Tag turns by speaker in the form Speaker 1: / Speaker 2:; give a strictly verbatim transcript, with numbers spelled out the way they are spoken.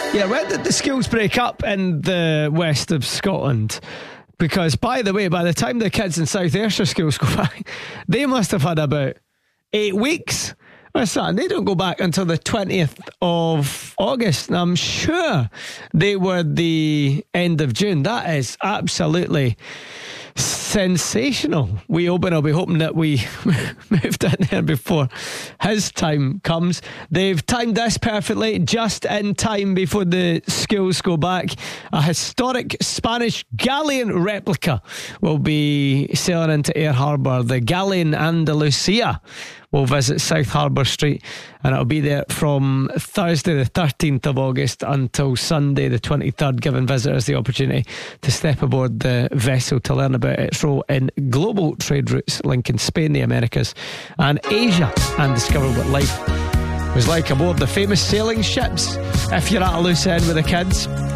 Speaker 1: Yeah, when did the schools break up in the west of Scotland? Because, by the way, by the time the kids in South Ayrshire schools go back, they must have had about eight weeks or something. They don't go back until the twentieth of August. And I'm sure they were the end of June. That is absolutely sensational. We open, I'll be hoping that we moved in there before his time comes. They've timed this perfectly, just in time before the schools go back. A historic Spanish galleon replica will be sailing into Ayr Harbour. The Galleon Andalusia will visit South Harbour Street, and it'll be there from Thursday the thirteenth of August until Sunday the twenty-third, giving visitors the opportunity to step aboard the vessel to learn about its role in global trade routes linking Spain, the Americas and Asia, and discover what life was like aboard the famous sailing ships. If you're at a loose end with the kids,